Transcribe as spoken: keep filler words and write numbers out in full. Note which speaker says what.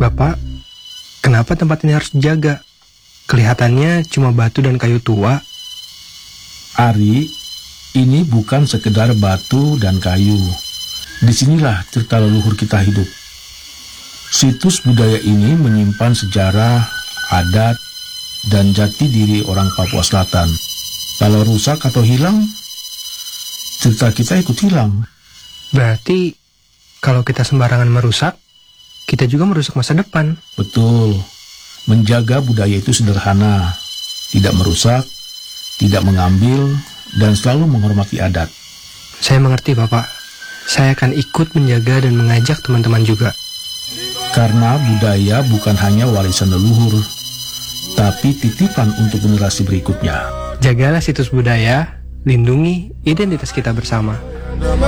Speaker 1: Bapak, kenapa tempat ini harus dijaga? Kelihatannya cuma batu dan kayu tua.
Speaker 2: Ari, ini bukan sekedar batu dan kayu. Disinilah cerita leluhur kita hidup. Situs budaya ini menyimpan sejarah, adat, dan jati diri orang Papua Selatan. Kalau rusak atau hilang, cerita kita ikut hilang.
Speaker 1: Berarti, kalau kita sembarangan merusak, kita juga merusak masa depan.
Speaker 2: Betul. Menjaga budaya itu sederhana. Tidak merusak, tidak mengambil, dan selalu menghormati adat.
Speaker 1: Saya mengerti, Bapak. Saya akan ikut menjaga dan mengajak teman-teman juga.
Speaker 2: Karena budaya bukan hanya warisan leluhur, tapi titipan untuk generasi berikutnya.
Speaker 1: Jagalah situs budaya, lindungi identitas kita bersama.